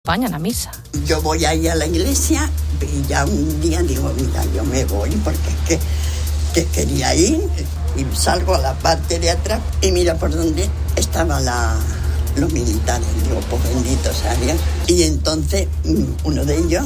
acompañan a misa. Yo voy ahí a la iglesia y ya un día digo, mira, yo me voy porque es que quería ir, y salgo a la parte de atrás y mira por dónde estaban los militares. Digo, pues bendito sea Dios. Y entonces uno de ellos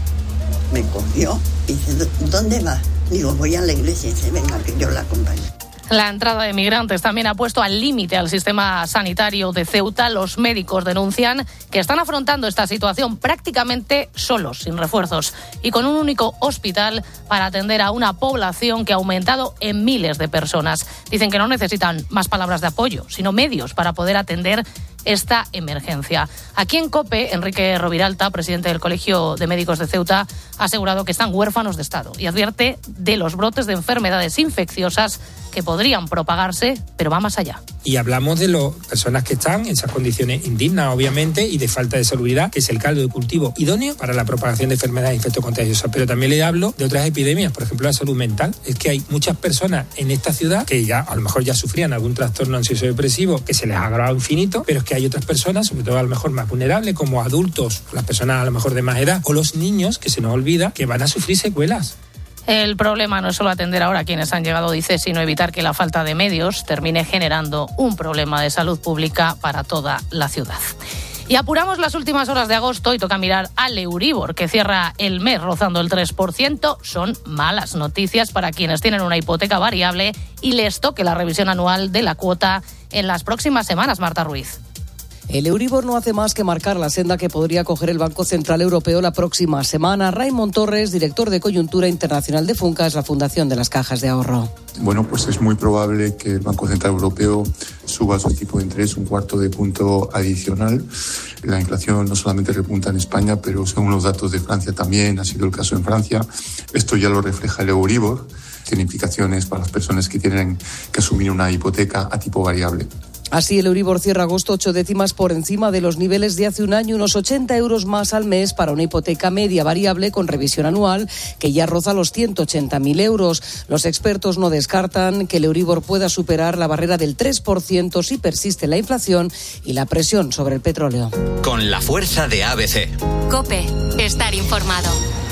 me cogió y dice, ¿dónde vas? Digo, voy a la iglesia. Y dice, venga, que yo la acompaño. La entrada de migrantes también ha puesto al límite al sistema sanitario de Ceuta. Los médicos denuncian que están afrontando esta situación prácticamente solos, sin refuerzos, y con un único hospital para atender a una población que ha aumentado en miles de personas. Dicen que no necesitan más palabras de apoyo, sino medios para poder atender esta emergencia. Aquí en COPE, Enrique Roviralta, presidente del Colegio de Médicos de Ceuta, ha asegurado que están huérfanos de Estado y advierte de los brotes de enfermedades infecciosas que podrían propagarse, pero va más allá. Y hablamos de las personas que están en esas condiciones indignas, obviamente, y de falta de salubridad, que es el caldo de cultivo idóneo para la propagación de enfermedades infectocontagiosas. Pero también le hablo de otras epidemias, por ejemplo, la salud mental. Es que hay muchas personas en esta ciudad que ya a lo mejor ya sufrían algún trastorno ansioso depresivo que se les ha agravado infinito, pero es que hay otras personas, sobre todo a lo mejor más vulnerables, como adultos, las personas a lo mejor de más edad, o los niños, que se nos olvida, que van a sufrir secuelas. El problema no es solo atender ahora a quienes han llegado, dice, sino evitar que la falta de medios termine generando un problema de salud pública para toda la ciudad. Y apuramos las últimas horas de agosto y toca mirar al Euribor, que cierra el mes rozando el 3%. Son malas noticias para quienes tienen una hipoteca variable y les toque la revisión anual de la cuota en las próximas semanas, Marta Ruiz. El Euribor no hace más que marcar la senda que podría coger el Banco Central Europeo la próxima semana. Raimon Torres, director de Coyuntura Internacional de FUNCAS, la Fundación de las Cajas de Ahorro. Bueno, pues es muy probable que el Banco Central Europeo suba su tipo de interés 1/4 punto adicional. La inflación no solamente repunta en España, pero según los datos de Francia también ha sido el caso en Francia. Esto ya lo refleja el Euribor. Tiene implicaciones para las personas que tienen que asumir una hipoteca a tipo variable. Así, el Euribor cierra agosto 8 décimas por encima de los niveles de hace un año, unos 80 euros más al mes para una hipoteca media variable con revisión anual que ya roza los 180.000 euros. Los expertos no descartan que el Euribor pueda superar la barrera del 3% si persiste la inflación y la presión sobre el petróleo. Con la fuerza de ABC. COPE, estar informado.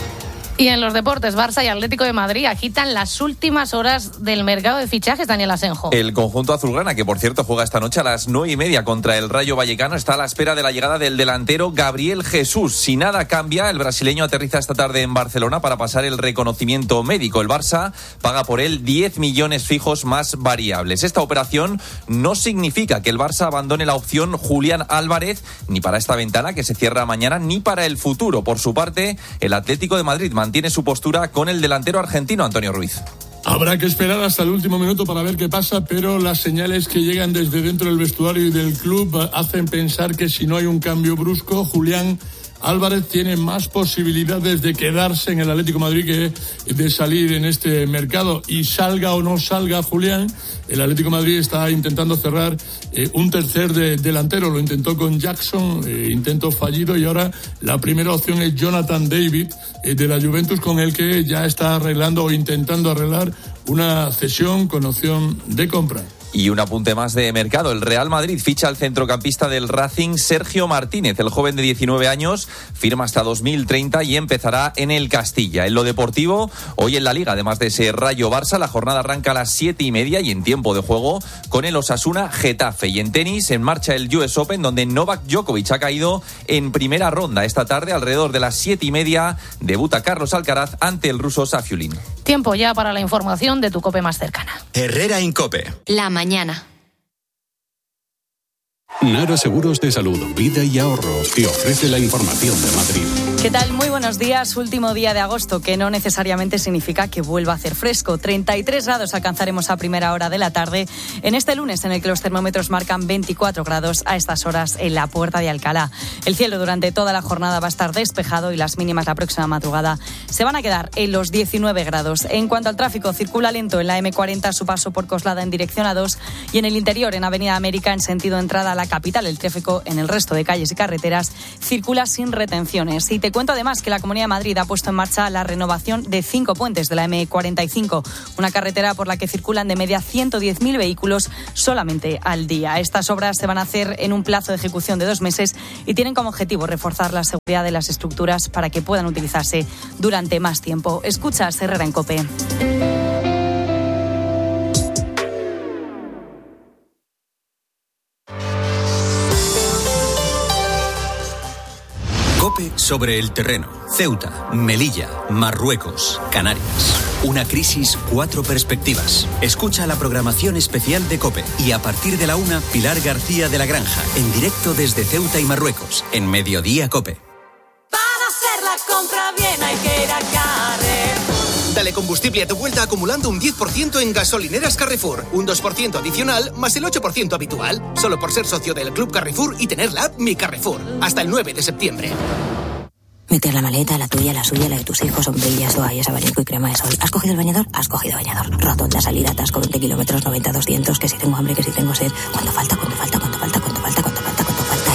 Y en los deportes, Barça y Atlético de Madrid agitan las últimas horas del mercado de fichajes, Daniel Asenjo. El conjunto azulgrana, que por cierto juega esta noche a las 9:30 contra el Rayo Vallecano, está a la espera de la llegada del delantero Gabriel Jesús. Si nada cambia, el brasileño aterriza esta tarde en Barcelona para pasar el reconocimiento médico. El Barça paga por él 10 millones fijos más variables. Esta operación no significa que el Barça abandone la opción Julián Álvarez, ni para esta ventana que se cierra mañana, ni para el futuro. Por su parte, el Atlético de Madrid mantiene su postura con el delantero argentino Antonio Ruiz. Habrá que esperar hasta el último minuto para ver qué pasa, pero las señales que llegan desde dentro del vestuario y del club hacen pensar que si no hay un cambio brusco, Julián Álvarez tiene más posibilidades de quedarse en el Atlético de Madrid que de salir en este mercado. Y salga o no salga Julián, el Atlético de Madrid está intentando cerrar un tercer delantero. Lo intentó con Jackson, intento fallido, y ahora la primera opción es Jonathan David de la Juventus, con el que ya está arreglando o intentando arreglar una cesión con opción de compra. Y un apunte más de mercado. El Real Madrid ficha al centrocampista del Racing, Sergio Martínez. El joven de 19 años firma hasta 2030 y empezará en el Castilla. En lo deportivo, hoy en la Liga, además de ese Rayo Barça, la jornada arranca a las 7:30 y en tiempo de juego con el Osasuna Getafe. Y en tenis, en marcha el US Open, donde Novak Djokovic ha caído en primera ronda. Esta tarde, alrededor de las 7:30, debuta Carlos Alcaraz ante el ruso Safiulin. Tiempo ya para la información de tu COPE más cercana. Herrera Incope. La mañana. Nara Seguros de Salud, Vida y Ahorro te ofrece la información de Madrid. ¿Qué tal? Muy buenos días. Último día de agosto, que no necesariamente significa que vuelva a hacer fresco. 33 grados alcanzaremos a primera hora de la tarde en este lunes, en el que los termómetros marcan 24 grados a estas horas en la Puerta de Alcalá. El cielo durante toda la jornada va a estar despejado y las mínimas la próxima madrugada se van a quedar en los 19 grados. En cuanto al tráfico, circula lento en la M40 a su paso por Coslada en dirección A2 y en el interior en Avenida América en sentido entrada a la la capital. El tráfico en el resto de calles y carreteras circula sin retenciones. Y te cuento además que la Comunidad de Madrid ha puesto en marcha la renovación de 5 puentes de la M45, una carretera por la que circulan de media 110.000 vehículos solamente al día. Estas obras se van a hacer en un plazo de ejecución de 2 meses y tienen como objetivo reforzar la seguridad de las estructuras para que puedan utilizarse durante más tiempo. Escuchas Herrera en COPE. COPE sobre el terreno. Ceuta, Melilla, Marruecos, Canarias. Una crisis, 4 perspectivas. Escucha la programación especial de COPE. Y a partir de la 1, Pilar García de la Granja, en directo desde Ceuta y Marruecos, en Mediodía COPE. Para hacer la compra bien hay que ir a Carrefour. Dale combustible a tu vuelta acumulando un 10% en gasolineras Carrefour. Un 2% adicional más el 8% habitual. Solo por ser socio del Club Carrefour y tener la app Mi Carrefour. Hasta el 9 de septiembre. Meter la maleta, la tuya, la suya, la de tus hijos, sombrillas, toallas, abanico y crema de sol. ¿Has cogido el bañador? Has cogido bañador. Rotonda, salida, atasco, 20 kilómetros, 90, 200, que si tengo hambre, que si tengo sed. ¿Cuánto falta? ¿Cuánto falta? ¿Cuánto falta? ¿Cuánto falta? ¿Cuánto falta? ¿Cuánto falta?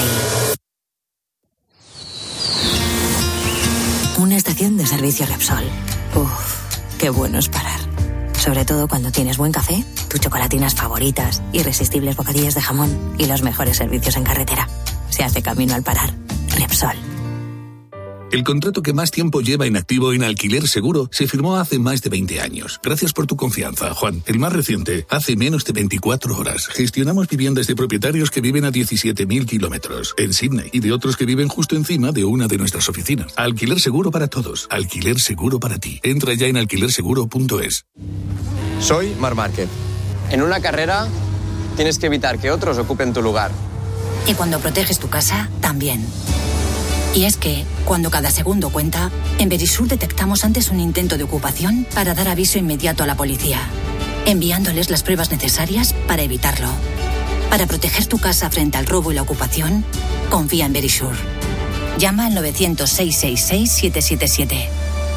Y... una estación de servicio Repsol. Uf, qué bueno es parar. Sobre todo cuando tienes buen café, tus chocolatinas favoritas, irresistibles bocadillas de jamón y los mejores servicios en carretera. Se hace camino al parar. Repsol. El contrato que más tiempo lleva inactivo en Alquiler Seguro se firmó hace más de 20 años. Gracias por tu confianza, Juan. El más reciente, hace menos de 24 horas. Gestionamos viviendas de propietarios que viven a 17.000 kilómetros en Sydney y de otros que viven justo encima de una de nuestras oficinas. Alquiler Seguro para todos. Alquiler Seguro para ti. Entra ya en alquilerseguro.es. Soy Marc Márquez. En una carrera tienes que evitar que otros ocupen tu lugar. Y cuando proteges tu casa, también. Y es que, cuando cada segundo cuenta, en Verisur detectamos antes un intento de ocupación para dar aviso inmediato a la policía, enviándoles las pruebas necesarias para evitarlo. Para proteger tu casa frente al robo y la ocupación, confía en Verisur. Llama al 900-666-777.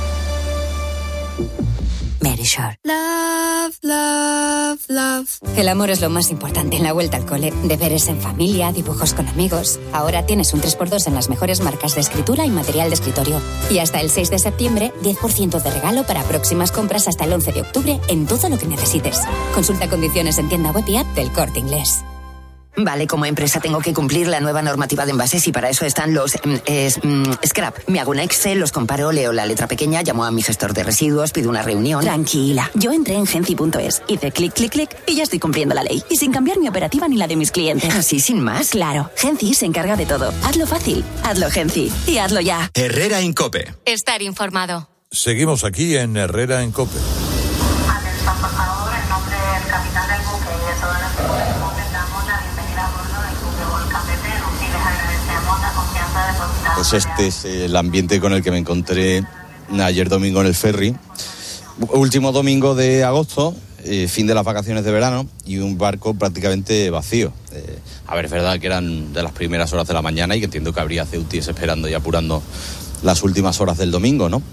Verisur. Love, love, love. El amor es lo más importante en la vuelta al cole. Deberes en familia, dibujos con amigos. Ahora tienes un 3x2 en las mejores marcas de escritura y material de escritorio. Y hasta el 6 de septiembre, 10% de regalo para próximas compras hasta el 11 de octubre en todo lo que necesites. Consulta condiciones en tienda web y app del Corte Inglés. Vale, como empresa tengo que cumplir la nueva normativa de envases y para eso están los scrap. Me hago un Excel, los comparo, leo la letra pequeña, llamo a mi gestor de residuos, pido una reunión. Tranquila, yo entré en Genci.es, hice clic, clic, clic y ya estoy cumpliendo la ley. Y sin cambiar mi operativa ni la de mis clientes. ¿Así sin más? Claro, Genci se encarga de todo. Hazlo fácil, hazlo Genci y hazlo ya. Herrera en COPE. Estar informado. Seguimos aquí en Herrera en COPE. Atención, por favor, en nombre del capitán del buque y de todos los tripulación les damos la bienvenida a bordo del buque Volcán Pepero y les agradecemos la confianza depositada. Pues este es el ambiente con el que me encontré ayer domingo en el ferry. Último domingo de agosto, fin de las vacaciones de verano y un barco prácticamente vacío. A ver, es verdad que eran de las primeras horas de la mañana y que entiendo que habría ceutíes esperando y apurando las últimas horas del domingo, ¿no?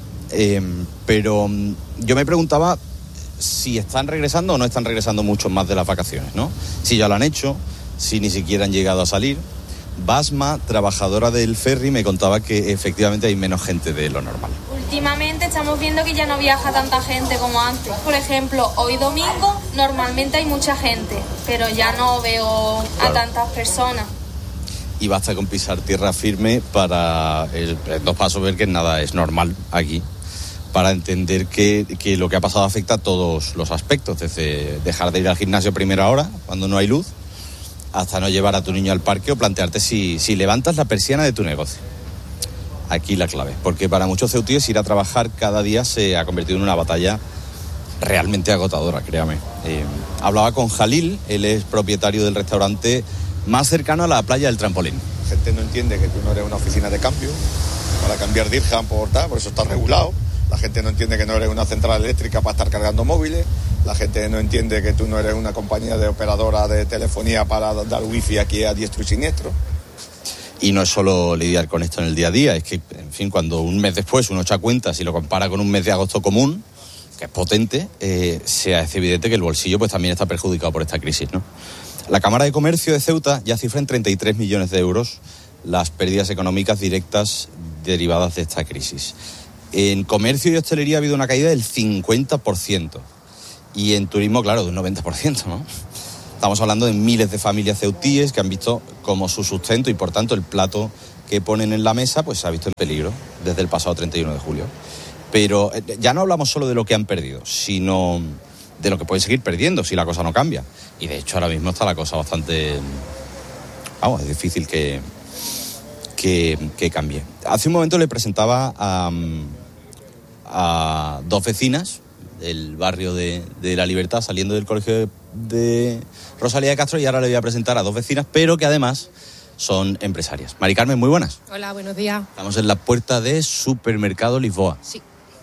Pero yo me preguntaba si están regresando o no están regresando muchos más de las vacaciones, ¿no? Si ya lo han hecho, si ni siquiera han llegado a salir. Basma, trabajadora del ferry, me contaba que efectivamente hay menos gente de lo normal. Últimamente estamos viendo que ya no viaja tanta gente como antes. Por ejemplo, hoy domingo normalmente hay mucha gente, pero ya no veo a tantas personas. Y basta con pisar tierra firme para en 2 pasos ver que nada es normal aquí, para entender que lo que ha pasado afecta a todos los aspectos, desde dejar de ir al gimnasio a primera hora, cuando no hay luz, hasta no llevar a tu niño al parque o plantearte si levantas la persiana de tu negocio. Aquí la clave, porque para muchos ceutíes ir a trabajar cada día se ha convertido en una batalla realmente agotadora, créame. Hablaba con Jalil, él es propietario del restaurante más cercano a la playa del Trampolín. La gente no entiende que tú no eres una oficina de cambio para cambiar dirham por tal, por eso está regulado. La gente no entiende que no eres una central eléctrica para estar cargando móviles. La gente no entiende que tú no eres una compañía de operadora de telefonía para dar wifi aquí a diestro y siniestro. Y no es solo lidiar con esto en el día a día, es que, en fin, cuando un mes después uno echa cuentas y lo compara con un mes de agosto común, que es potente, se hace evidente que el bolsillo pues también está perjudicado por esta crisis, ¿no? La Cámara de Comercio de Ceuta ya cifra en 33 millones de euros las pérdidas económicas directas derivadas de esta crisis. En comercio y hostelería ha habido una caída del 50%. Y en turismo, claro, de un 90%, ¿no? Estamos hablando de miles de familias ceutíes que han visto como su sustento y, por tanto, el plato que ponen en la mesa, pues se ha visto en peligro desde el pasado 31 de julio. Pero ya no hablamos solo de lo que han perdido, sino de lo que pueden seguir perdiendo si la cosa no cambia. Y, de hecho, ahora mismo está la cosa bastante... Vamos, es difícil que cambie. Hace un momento le presentaba a dos vecinas del barrio de La Libertad, saliendo del colegio de Rosalía de Castro, y ahora le voy a presentar a dos vecinas, pero que además son empresarias. Mari Carmen, muy buenas. Hola, buenos días. Estamos en la puerta de Supermercado Lisboa. Sí.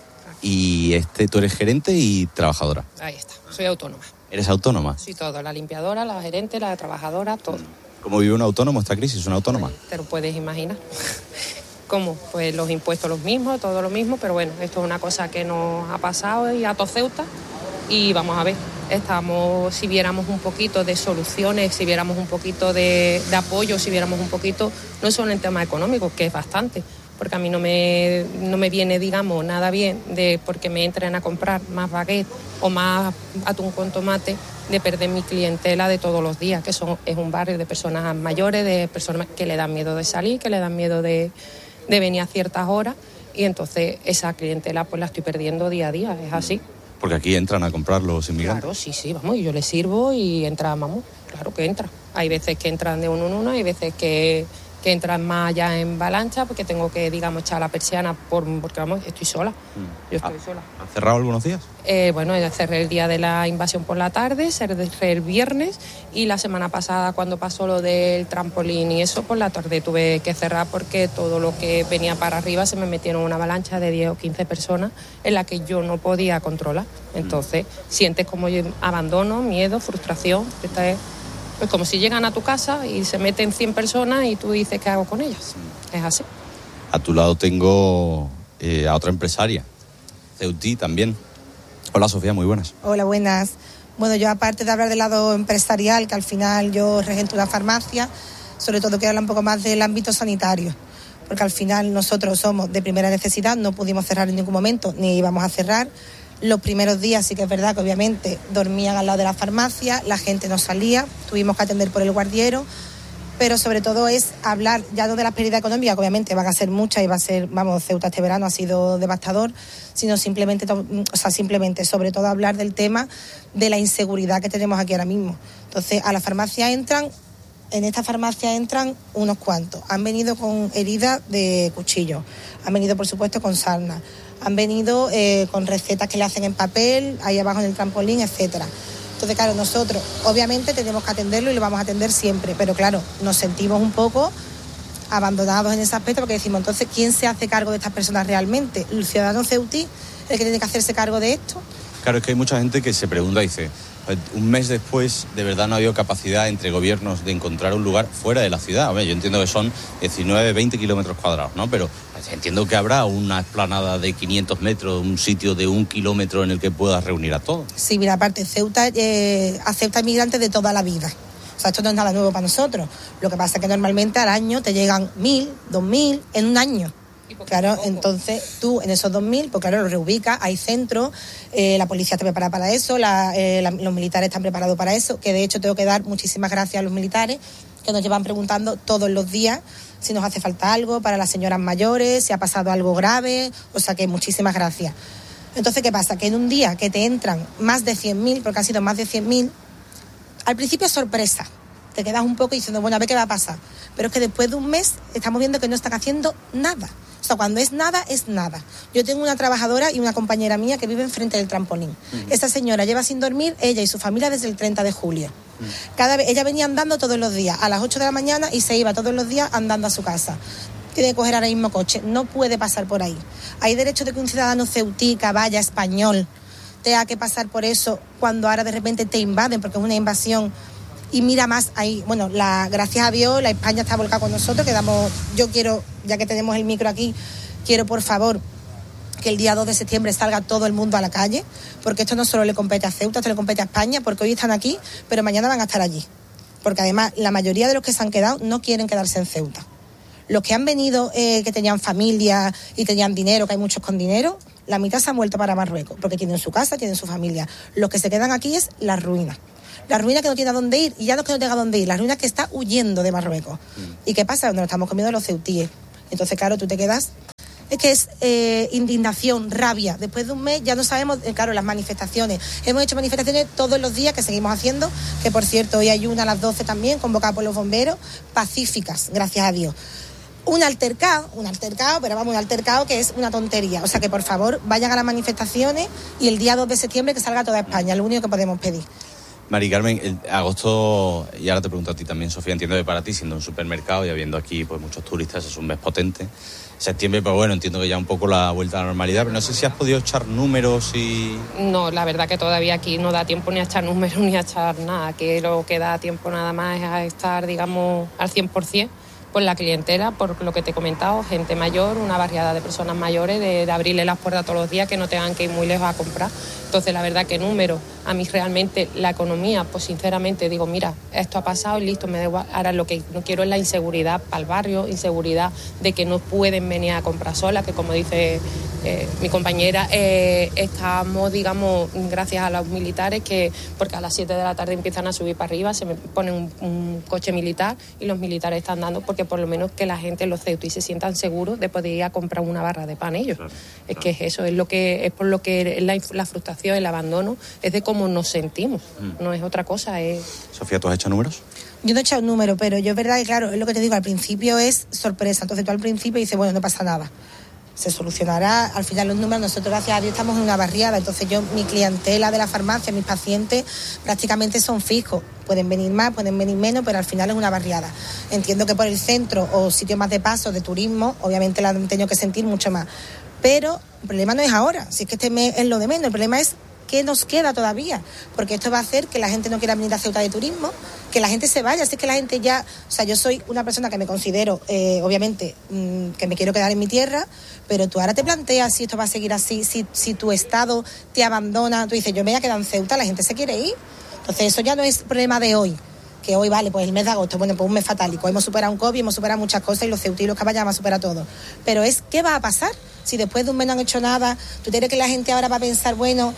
Y tú eres gerente y trabajadora. Ahí está, soy autónoma. ¿Eres autónoma? Sí, todo, la limpiadora, la gerente, la trabajadora, todo. ¿Cómo vive un autónomo esta crisis, una autónoma? Te lo puedes imaginar. ¿Cómo? Pues los impuestos los mismos, todo lo mismo, pero bueno, esto es una cosa que nos ha pasado y a todo Ceuta, y vamos a ver, si viéramos un poquito de soluciones, si viéramos un poquito de apoyo, si viéramos un poquito, no solo en tema económico, que es bastante, porque a mí no me viene, digamos, nada bien porque me entren a comprar más baguette o más atún con tomate, de perder mi clientela de todos los días, que es un barrio de personas mayores, de personas que le dan miedo de salir, que le dan miedo de venir a ciertas horas, y entonces esa clientela pues la estoy perdiendo día a día, es así. Porque aquí entran a comprar los inmigrantes. Claro, sí, vamos, y yo les sirvo y entra, vamos, claro que entra. Hay veces que entran de uno en uno, hay veces que entran más allá en avalancha, porque tengo que, digamos, echar la persiana porque, vamos, estoy sola. Yo estoy sola. ¿Han cerrado algunos días? Bueno, cerré el día de la invasión por la tarde, cerré el viernes, y la semana pasada, cuando pasó lo del trampolín y eso, por la tarde tuve que cerrar porque todo lo que venía para arriba se me metieron en una avalancha de 10 o 15 personas en la que yo no podía controlar. Entonces, sientes como abandono, miedo, frustración. Esta es... Pues como si llegan a tu casa y se meten 100 personas y tú dices, ¿qué hago con ellas? Es así. A tu lado tengo a otra empresaria, Ceutí también. Hola, Sofía, muy buenas. Hola, buenas. Bueno, yo aparte de hablar del lado empresarial, que al final yo regento una farmacia, sobre todo quiero hablar un poco más del ámbito sanitario, porque al final nosotros somos de primera necesidad, no pudimos cerrar en ningún momento, ni íbamos a cerrar. Los primeros días sí que es verdad que obviamente dormían al lado de la farmacia, la gente no salía, tuvimos que atender por el guardiero, pero sobre todo es hablar ya no de las pérdidas económicas, que obviamente van a ser muchas y va a ser, vamos, Ceuta este verano ha sido devastador, sino simplemente sobre todo hablar del tema de la inseguridad que tenemos aquí ahora mismo. Entonces, a la farmacia en esta farmacia entran unos cuantos, han venido con heridas de cuchillo, han venido por supuesto con sarna, han venido con recetas que le hacen en papel, ahí abajo en el trampolín, etcétera. Entonces, claro, nosotros obviamente tenemos que atenderlo y lo vamos a atender siempre, pero claro, nos sentimos un poco abandonados en ese aspecto porque decimos, entonces, ¿quién se hace cargo de estas personas realmente? ¿El ciudadano ceutí el que tiene que hacerse cargo de esto? Claro, es que hay mucha gente que se pregunta y dice, un mes después, de verdad no ha habido capacidad entre gobiernos de encontrar un lugar fuera de la ciudad. Hombre, yo entiendo que son 19, 20 kilómetros cuadrados, ¿no? Pero entiendo que habrá una explanada de 500 metros, un sitio de 1 kilómetro en el que puedas reunir a todos. Sí, mira, aparte, Ceuta acepta inmigrantes de toda la vida. O sea, esto no es nada nuevo para nosotros. Lo que pasa es que normalmente al año te llegan 1.000, 2.000 en un año. Claro, entonces tú en esos 2.000, pues claro, los reubicas, hay centros, la policía está preparada para eso, los militares están preparados para eso, que de hecho tengo que dar muchísimas gracias a los militares que nos llevan preguntando todos los días si nos hace falta algo para las señoras mayores, si ha pasado algo grave, o sea que muchísimas gracias. Entonces, ¿qué pasa? Que en un día que te entran más de 100.000, porque han sido más de 100.000, al principio es sorpresa, te quedas un poco diciendo, bueno, a ver qué va a pasar, pero es que después de un mes estamos viendo que no están haciendo nada. O sea, cuando es nada, es nada. Yo tengo una trabajadora y una compañera mía que viven frente del trampolín. Esa señora lleva sin dormir, ella y su familia, desde el 30 de julio. Ella venía andando todos los días, a las 8 de la mañana, y se iba todos los días andando a su casa. Tiene que coger ahora mismo coche, no puede pasar por ahí. Hay derecho de que un ciudadano ceutí, caballa, español, tenga que pasar por eso cuando ahora de repente te invaden, porque es una invasión. Y mira más ahí, bueno, gracias a Dios, la España está volcada con nosotros, yo quiero, ya que tenemos el micro aquí, quiero por favor que el día 2 de septiembre salga todo el mundo a la calle, porque esto no solo le compete a Ceuta, esto le compete a España, porque hoy están aquí, pero mañana van a estar allí. porque además la mayoría de los que se han quedado no quieren quedarse en Ceuta. Los que han venido, que tenían familia y tenían dinero, que hay muchos con dinero, la mitad se han vuelto para Marruecos, porque tienen su casa, tienen su familia. Los que se quedan aquí es la ruina. La ruina que no tiene a dónde ir, y ya no es que no tenga a dónde ir, la ruina que está huyendo de Marruecos. ¿Y qué pasa? Donde nos estamos comiendo los ceutíes. Entonces, claro, tú te quedas... Es que es indignación, rabia. Después de un mes ya no sabemos, claro, las manifestaciones. Hemos hecho manifestaciones todos los días, que seguimos haciendo, que por cierto, hoy hay una a las 12 también, convocada por los bomberos, pacíficas, gracias a Dios. Un altercado, pero vamos, un altercado que es una tontería. O sea que, por favor, vayan a las manifestaciones y el día 2 de septiembre que salga toda España, lo único que podemos pedir. Mari Carmen, el agosto, y ahora te pregunto a ti también, Sofía, entiendo que para ti, siendo un supermercado y habiendo aquí pues muchos turistas, es un mes potente. Septiembre, pues bueno, entiendo que ya un poco la vuelta a la normalidad, pero no sé si has podido echar números y... No, la verdad que todavía aquí no da tiempo ni a echar números ni a echar nada, que lo que da tiempo nada más es a estar, digamos, al 100%. Pues la clientela, por lo que te he comentado, gente mayor, una barriada de personas mayores, de abrirle las puertas todos los días, que no tengan que ir muy lejos a comprar. Entonces, la verdad que números, a mí realmente la economía, pues sinceramente digo, mira, esto ha pasado y listo, me da igual. Ahora lo que no quiero es la inseguridad para el barrio, inseguridad de que no pueden venir a comprar solas, que como dice mi compañera, estamos, digamos, gracias a los militares, que porque a las 7 de la tarde empiezan a subir para arriba, se me pone un coche militar y los militares están dando, porque por lo menos que la gente, los ceutíes, se sientan seguros de poder ir a comprar una barra de pan ellos. Claro, es que eso es por lo que la frustración, el abandono, es de cómo nos sentimos, no es otra cosa. Sofía, ¿tú has hecho números? Yo no he echado un número, pero yo es verdad que, claro, es lo que te digo, al principio es sorpresa. Entonces tú al principio dices, bueno, no pasa nada, se solucionará. Al final los números, nosotros gracias a Dios estamos en una barriada, entonces mi clientela de la farmacia, mis pacientes prácticamente son fijos. Pueden venir más, pueden venir menos, pero al final es una barriada. Entiendo que por el centro o sitios más de paso, de turismo, obviamente la han tenido que sentir mucho más. Pero el problema no es ahora, si es que este mes es lo de menos, el problema es qué nos queda todavía, porque esto va a hacer que la gente no quiera venir a Ceuta de turismo, que la gente se vaya, si es que la gente ya... O sea, yo soy una persona que me considero, obviamente, que me quiero quedar en mi tierra, pero tú ahora te planteas si esto va a seguir así, si tu estado te abandona, tú dices, yo me voy a quedar en Ceuta, la gente se quiere ir. Entonces eso ya no es problema de hoy, que hoy vale, pues el mes de agosto, bueno, pues un mes fatálico, hemos superado un COVID, hemos superado muchas cosas y los ceutíes y los caballos van a superar todo. Pero es, ¿qué va a pasar? Si después de un mes no han hecho nada, ¿tú crees que la gente ahora va a pensar, bueno,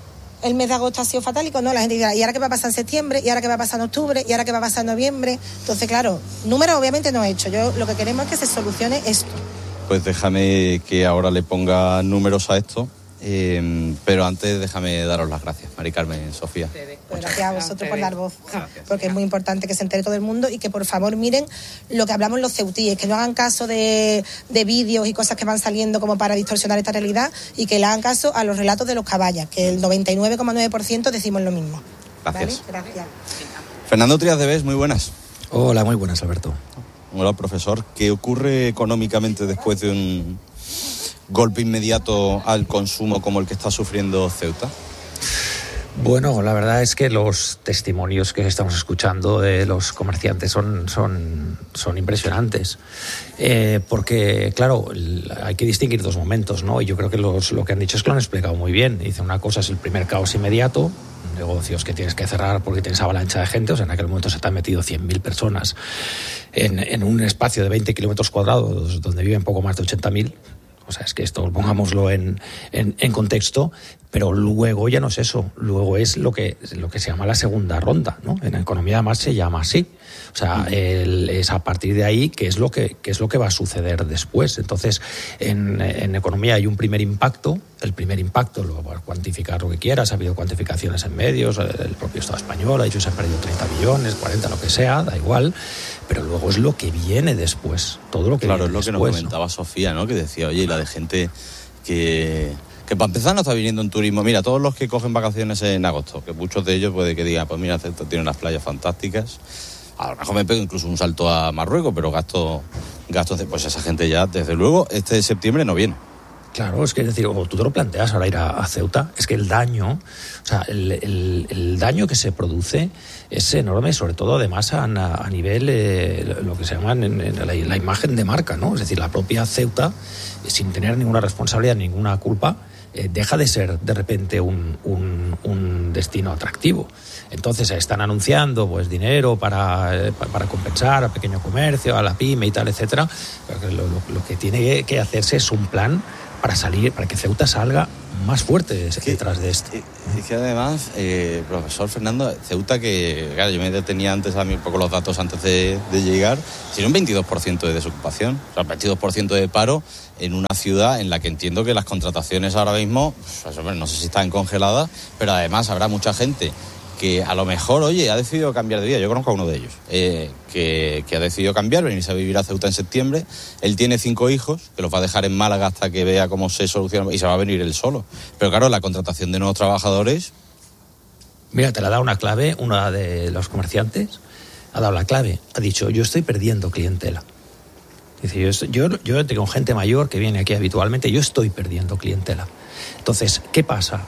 el mes de agosto ha sido fatálico? No, la gente dirá, ¿y ahora qué va a pasar en septiembre? ¿Y ahora qué va a pasar en octubre? ¿Y ahora qué va a pasar en noviembre? Entonces, claro, números obviamente no he hecho. Yo lo que queremos es que se solucione esto. Pues déjame que ahora le ponga números a esto. Pero antes déjame daros las gracias, Mari Carmen, Sofía. Gracias a vosotros por dar voz, porque es muy importante que se entere todo el mundo y que por favor miren lo que hablamos los ceutíes, que no hagan caso de vídeos y cosas que van saliendo como para distorsionar esta realidad, y que le hagan caso a los relatos de los caballas, que el 99,9% decimos lo mismo. Gracias. ¿Vale? Gracias. Fernando Trías de Bes, muy buenas. Hola, muy buenas, Alberto. Hola, profesor. ¿Qué ocurre económicamente después de un golpe inmediato al consumo como el que está sufriendo Ceuta? Bueno, la verdad es que los testimonios que estamos escuchando de los comerciantes son impresionantes, porque claro, hay que distinguir dos momentos, ¿no? Y yo creo que lo que han dicho es que lo han explicado muy bien. Dice, una cosa es el primer caos inmediato, negocios que tienes que cerrar porque tienes avalancha de gente. O sea, en aquel momento se te han metido 100.000 personas en un espacio de 20 kilómetros cuadrados donde viven poco más de 80.000. O sea, es que esto pongámoslo en contexto, pero luego ya no es eso, luego es lo que se llama la segunda ronda, ¿no? En la economía además se llama así. O sea, es a partir de ahí qué es lo que va a suceder después. Entonces, en economía hay un primer impacto. El primer impacto lo va a cuantificar lo que quieras. Ha habido cuantificaciones en medios. El propio Estado español ha dicho que se han perdido 30 millones, 40, lo que sea, da igual. Pero luego es lo que viene después. Todo lo que claro, viene es lo después, que nos comentaba, ¿no? Sofía, ¿no? Que decía, oye, y la de gente que para empezar no está viniendo en turismo. Mira, todos los que cogen vacaciones en agosto, que muchos de ellos puede que digan, pues mira, Ceuta tiene unas playas fantásticas. A lo mejor me pego incluso un salto a Marruecos, pero gasto, pues esa gente ya, desde luego, este septiembre no viene. Claro, es que es decir, o tú te lo planteas ahora ir a Ceuta, es que el daño, o sea, el daño que se produce es enorme, sobre todo además a nivel, lo que se llama la imagen de marca, ¿no? Es decir, la propia Ceuta, sin tener ninguna responsabilidad, ninguna culpa, deja de ser de repente un destino atractivo. Entonces están anunciando pues dinero para compensar al pequeño comercio, a la pyme y tal, etcétera. Pero lo que tiene que hacerse es un plan para que Ceuta salga más fuerte detrás de esto. Y que además, profesor Fernando, Ceuta, que claro, yo me detenía antes a mí un poco los datos antes de llegar, tiene un 22% de desocupación, o sea, 22% de paro en una ciudad en la que entiendo que las contrataciones ahora mismo, pues, no sé si están congeladas, pero además habrá mucha gente que a lo mejor, oye, ha decidido cambiar de vida. Yo conozco a uno de ellos, que ha decidido cambiar, venirse a vivir a Ceuta en septiembre. Él tiene 5 hijos, que los va a dejar en Málaga hasta que vea cómo se soluciona, y se va a venir él solo. Pero claro, la contratación de nuevos trabajadores... Mira, te la ha dado una clave, una de los comerciantes, ha dado la clave, ha dicho, yo estoy perdiendo clientela. Dice, yo tengo gente mayor que viene aquí habitualmente, yo estoy perdiendo clientela. Entonces, ¿qué pasa?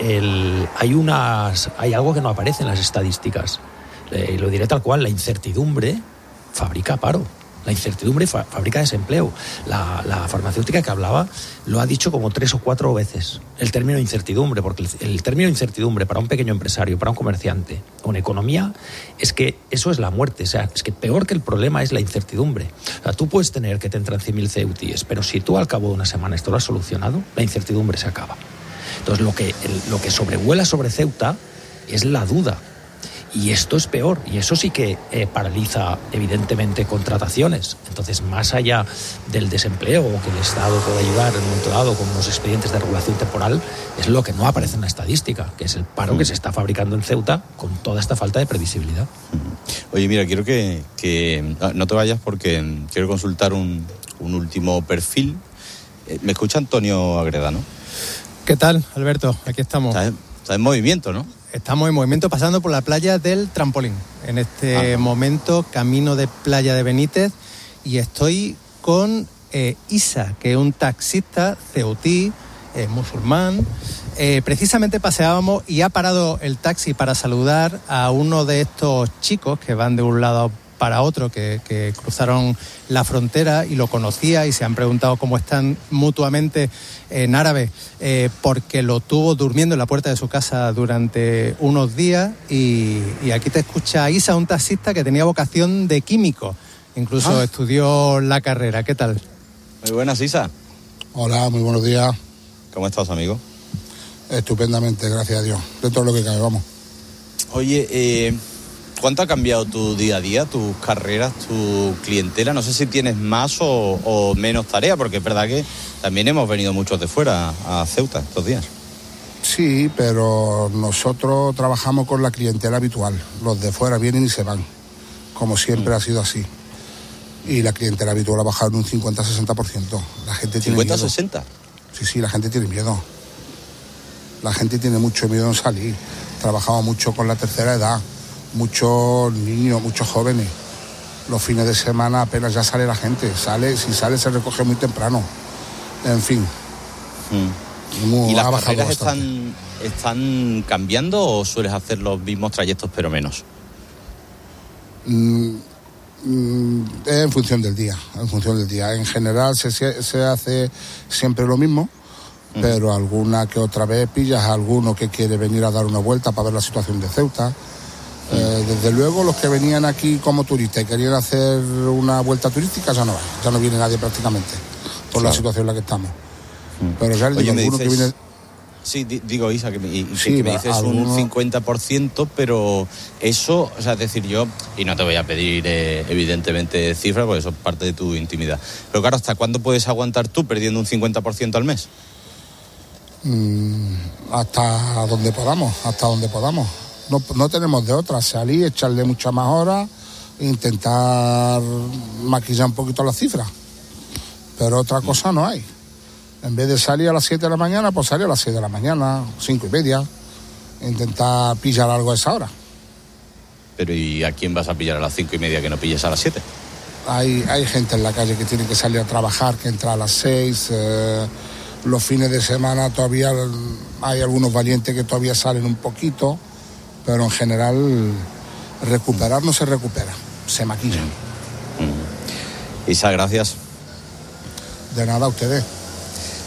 Hay algo que no aparece en las estadísticas. Lo diré tal cual, la incertidumbre fabrica paro. La incertidumbre fabrica desempleo. La farmacéutica que hablaba lo ha dicho como 3 o 4 veces, el término incertidumbre, porque el término incertidumbre para un pequeño empresario, para un comerciante, una economía, es que eso es la muerte. O sea, es que peor que el problema es la incertidumbre. O sea, tú puedes tener que te entran 100.000 CEUTIs, pero si tú al cabo de una semana esto lo has solucionado, la incertidumbre se acaba. Entonces lo que sobrevuela sobre Ceuta es la duda. Y esto es peor, y eso sí que paraliza evidentemente contrataciones. Entonces, más allá del desempleo, o que el Estado puede ayudar en un momento dado con unos expedientes de regulación temporal, es lo que no aparece en la estadística, que es el paro que se está fabricando en Ceuta con toda esta falta de previsibilidad. Oye, mira, quiero que no te vayas porque quiero consultar un último perfil. Me escucha Antonio Agreda, ¿no? ¿Qué tal, Alberto? Aquí estamos. Está en movimiento, ¿no? Estamos en movimiento pasando por la playa del Trampolín. En este momento, camino de Playa de Benítez, y estoy con Isa, que es un taxista ceutí, musulmán. Precisamente paseábamos y ha parado el taxi para saludar a uno de estos chicos que van de un lado para otro, que cruzaron la frontera, y lo conocía y se han preguntado cómo están mutuamente en árabe, porque lo tuvo durmiendo en la puerta de su casa durante unos días. Y aquí te escucha Isa, un taxista que tenía vocación de químico, incluso estudió la carrera. ¿Qué tal? Muy buenas, Isa. Hola, muy buenos días. ¿Cómo estás, amigo? Estupendamente, gracias a Dios. De todo lo que cabe, vamos. Oye, ¿cuánto ha cambiado tu día a día, tus carreras, tu clientela? No sé si tienes más o menos tarea, porque es verdad que también hemos venido muchos de fuera a Ceuta estos días. Sí, pero nosotros trabajamos con la clientela habitual. Los de fuera vienen y se van, como siempre ha sido así. Y la clientela habitual ha bajado en un 50-60%. La gente tiene miedo. ¿50-60? Sí, la gente tiene miedo. La gente tiene mucho miedo en salir. Trabajamos mucho con la tercera edad. Muchos niños, muchos jóvenes. Los fines de semana apenas ya sale la gente. Si sale se recoge muy temprano. En fin. ¿Y las carreras están cambiando o sueles hacer los mismos trayectos pero menos? Es en función del día. En general se hace siempre lo mismo, pero alguna que otra vez pillas a alguno que quiere venir a dar una vuelta para ver la situación de Ceuta. Desde luego los que venían aquí como turistas y querían hacer una vuelta turística ya no viene nadie prácticamente por la situación en la que estamos. Pero ya digo, alguno que viene... Sí, digo, Isa, que me dices un 50%, pero eso, o sea, es decir, yo, y no te voy a pedir evidentemente cifras, porque eso es parte de tu intimidad, pero claro, ¿hasta cuándo puedes aguantar tú perdiendo un 50% al mes? Hasta donde podamos. No tenemos de otra, salir, echarle muchas más horas, intentar maquillar un poquito las cifras, pero otra cosa no hay. En vez de salir a las 7 de la mañana, pues salir a las 6 de la mañana, 5:30, intentar pillar algo a esa hora. Pero ¿y a quién vas a pillar a las 5:30 que no pilles a las 7? Hay gente en la calle que tiene que salir a trabajar, que entra a las 6, los fines de semana todavía hay algunos valientes que todavía salen un poquito, pero en general recuperar no se recupera, se maquillan. Isa, gracias. De nada, a ustedes.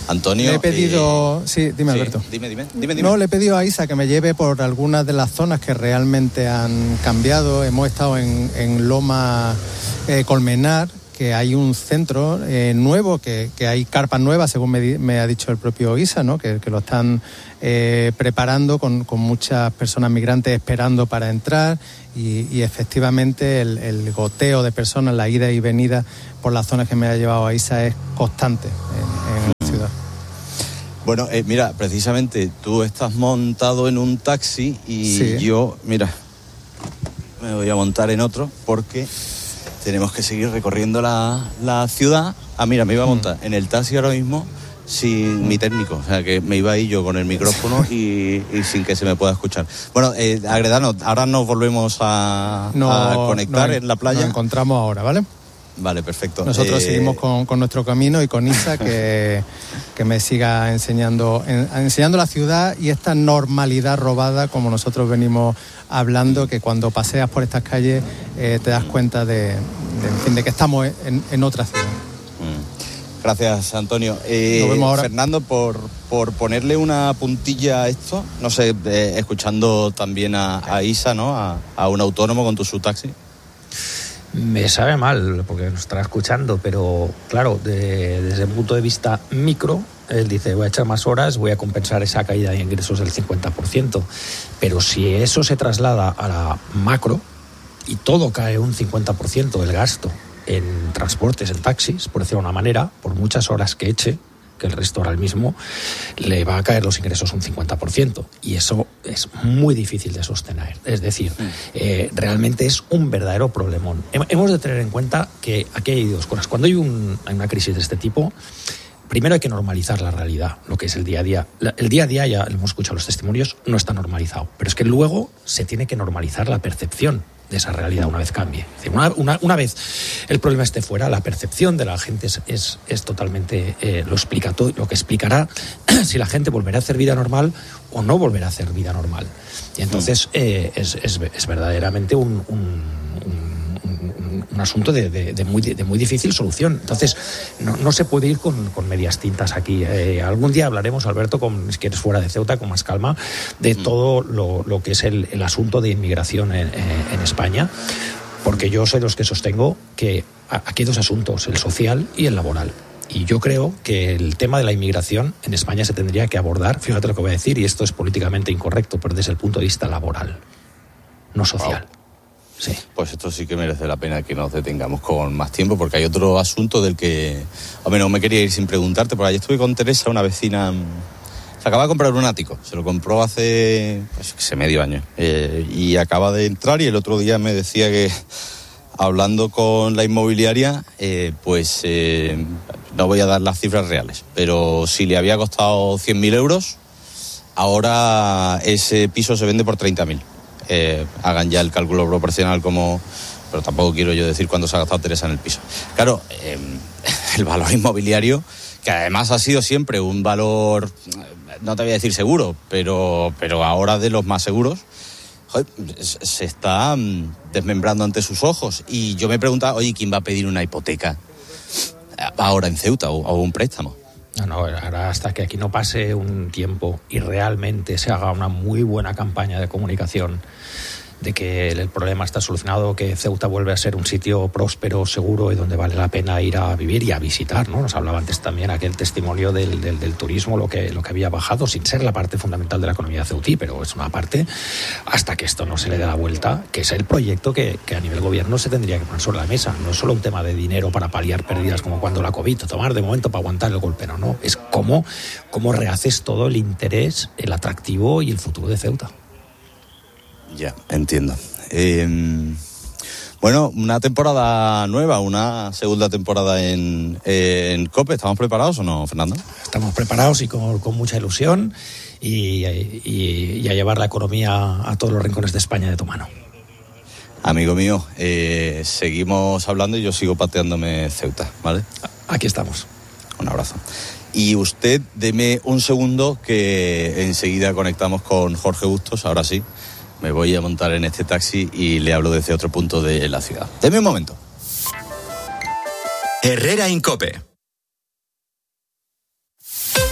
Antonio... Le he pedido... Sí, dime, Alberto. Dime. No, le he pedido a Isa que me lleve por algunas de las zonas que realmente han cambiado. Hemos estado en Loma Colmenar, que hay un centro nuevo, que hay carpas nuevas, según me ha dicho el propio Isa, ¿no? Que lo están preparando con muchas personas migrantes esperando para entrar y efectivamente el goteo de personas, la ida y venida por las zonas que me ha llevado a Isa es constante en la ciudad. Bueno, mira, precisamente tú estás montado en un taxi y sí. Yo, mira, me voy a montar en otro porque... tenemos que seguir recorriendo la ciudad. Ah, mira, me iba a montar en el taxi ahora mismo sin mi técnico. O sea, que me iba a ir yo con el micrófono y sin que se me pueda escuchar. Bueno, Agredano, ahora nos volvemos a conectar en la playa. Nos encontramos ahora, ¿vale? Vale, perfecto. Nosotros seguimos con nuestro camino y con Isa que me siga enseñando la ciudad y esta normalidad robada, como nosotros venimos hablando, que cuando paseas por estas calles te das cuenta de que estamos en otra ciudad. Gracias, Antonio. Nos vemos ahora. Fernando, por ponerle una puntilla a esto, no sé, escuchando también a Isa, ¿no? A un autónomo con su taxi. Me sabe mal porque nos estará escuchando, pero claro, desde el punto de vista micro, él dice, voy a echar más horas, voy a compensar esa caída de ingresos del 50%. Pero si eso se traslada a la macro y todo cae un 50% del gasto en transportes, en taxis, por decirlo de una manera, por muchas horas que eche, que el resto ahora mismo, le va a caer los ingresos un 50%. Y eso es muy difícil de sostener. Es decir, realmente es un verdadero problemón. Hemos de tener en cuenta que aquí hay dos cosas. Cuando hay una crisis de este tipo, primero hay que normalizar la realidad, lo que es el día a día. El día a día, ya hemos escuchado los testimonios, no está normalizado. Pero es que luego se tiene que normalizar la percepción de esa realidad una vez cambie. Es decir, una vez el problema esté fuera, la percepción de la gente es totalmente lo que explicará si la gente volverá a hacer vida normal o no volverá a hacer vida normal. Y entonces es verdaderamente un asunto de muy difícil solución. Entonces no se puede ir con medias tintas aquí. Algún día hablaremos, Alberto, si quieres fuera de Ceuta, con más calma, de todo lo que es el asunto de inmigración en España, porque yo soy de los que sostengo que aquí hay dos asuntos, el social y el laboral. Y yo creo que el tema de la inmigración en España se tendría que abordar, fíjate lo que voy a decir, y esto es políticamente incorrecto, pero desde el punto de vista laboral, no social. Wow. Sí. Pues esto sí que merece la pena que nos detengamos con más tiempo, porque hay otro asunto del que no me quería ir sin preguntarte, porque ayer estuve con Teresa, una vecina, se acaba de comprar un ático, se lo compró hace medio año, y acaba de entrar, y el otro día me decía que hablando con la inmobiliaria, no voy a dar las cifras reales, pero si le había costado 100.000 euros, ahora ese piso se vende por 30.000. Hagan ya el cálculo proporcional pero tampoco quiero yo decir cuánto se ha gastado Teresa en el piso. Claro, el valor inmobiliario, que además ha sido siempre un valor, no te voy a decir seguro, pero ahora de los más seguros, se está desmembrando ante sus ojos. Y yo me preguntaba, oye, ¿quién va a pedir una hipoteca ahora en Ceuta o un préstamo? No, ahora hasta que aquí no pase un tiempo y realmente se haga una muy buena campaña de comunicación de que el problema está solucionado, que Ceuta vuelve a ser un sitio próspero, seguro y donde vale la pena ir a vivir y a visitar, ¿no? Nos hablaba antes también aquel testimonio del turismo, lo que había bajado, sin ser la parte fundamental de la economía ceutí, pero es una parte, hasta que esto no se le dé la vuelta, que es el proyecto que a nivel gobierno se tendría que poner sobre la mesa. No es solo un tema de dinero para paliar pérdidas como cuando la COVID, tomar de momento para aguantar el golpe, no. Es cómo rehaces todo el interés, el atractivo y el futuro de Ceuta. Ya, entiendo. Bueno, una temporada nueva, una segunda temporada en COPE. ¿Estamos preparados o no, Fernando? Estamos preparados y con mucha ilusión y a llevar la economía a todos los rincones de España de tu mano. Amigo mío, seguimos hablando y yo sigo pateándome Ceuta, ¿vale? Aquí estamos. Un abrazo. Y usted, deme un segundo que enseguida conectamos con Jorge Bustos, ahora sí. Me voy a montar en este taxi y le hablo desde otro punto de la ciudad. Deme un momento. Herrera en COPE.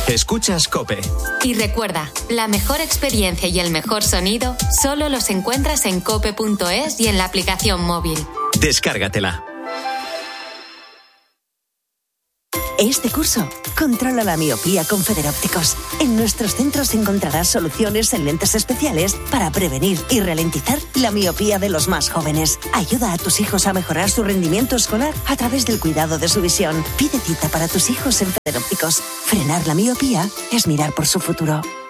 Escuchas COPE. Y recuerda, la mejor experiencia y el mejor sonido solo los encuentras en cope.es y en la aplicación móvil. Descárgatela. Este curso, controla la miopía con Federópticos. En nuestros centros encontrarás soluciones en lentes especiales para prevenir y ralentizar la miopía de los más jóvenes. Ayuda a tus hijos a mejorar su rendimiento escolar a través del cuidado de su visión. Pide cita para tus hijos en Federópticos. Frenar la miopía es mirar por su futuro.